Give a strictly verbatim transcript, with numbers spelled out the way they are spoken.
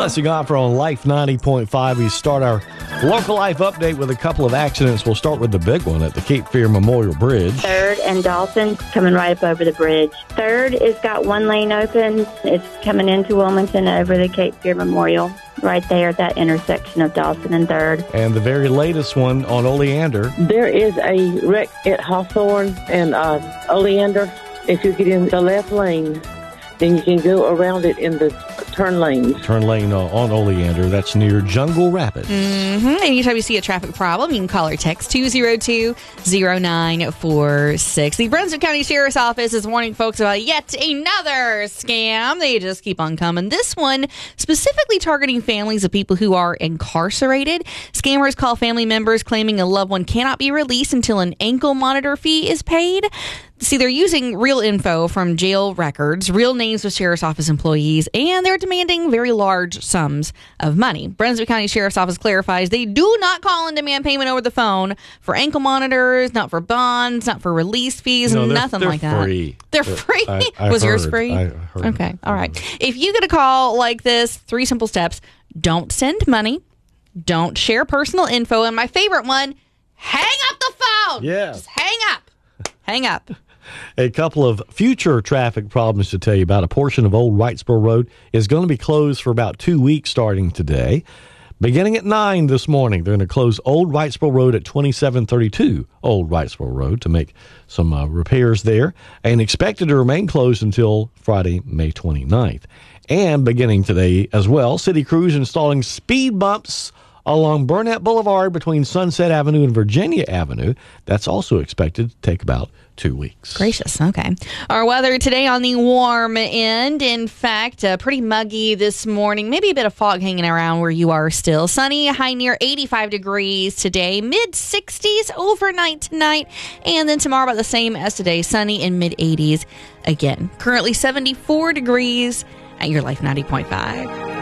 Blessing Offer on Life ninety point five. We start our local life update with a couple of accidents. We'll start with the big one at the Cape Fear Memorial Bridge. Third and Dawson coming right up over the bridge. Third is got one lane open. It's coming into Wilmington over the Cape Fear Memorial, right there at that intersection of Dawson and Third. And the very latest one on Oleander. There is a wreck at Hawthorne and uh, Oleander. If you get in the left lane, then you can go around it in the turn lanes. Turn lane uh, on Oleander. That's near Jungle Rapids. Mm-hmm. Anytime you see a traffic problem, you can call or text two oh two, oh nine four six. The Brunswick County Sheriff's Office is warning folks about yet another scam. They just keep on coming. This one specifically targeting families of people who are incarcerated. Scammers call family members claiming a loved one cannot be released until an ankle monitor fee is paid. See, they're using real info from jail records, real names of Sheriff's Office employees, and they're demanding very large sums of money. Brunswick County Sheriff's Office clarifies they do not call and demand payment over the phone for ankle monitors, not for bonds, not for release fees, no, nothing they're like that. Free. They're, they're free. I, I Was heard, yours free? I heard. Okay, all right. If you get a call like this, three simple steps. Don't send money. Don't share personal info. And my favorite one, hang up the phone. Yeah. Just hang up. Hang up. A couple of future traffic problems to tell you about. A portion of Old Wrightsboro Road is going to be closed for about two weeks starting today. Beginning at nine this morning, they're going to close Old Wrightsboro Road at twenty-seven thirty-two Old Wrightsboro Road to make some uh, repairs there, and expected to remain closed until Friday, May twenty-ninth. And beginning today as well, City Crews installing speed bumps along Burnett Boulevard between Sunset Avenue and Virginia Avenue. That's also expected to take about two weeks. Gracious. Okay. Our weather today on the warm end. In fact, uh, pretty muggy this morning. Maybe a bit of fog hanging around where you are still. Sunny, high near eighty-five degrees today. mid sixties overnight tonight. And then tomorrow about the same as today. Sunny in mid eighties again. Currently seventy-four degrees at your Life ninety point five.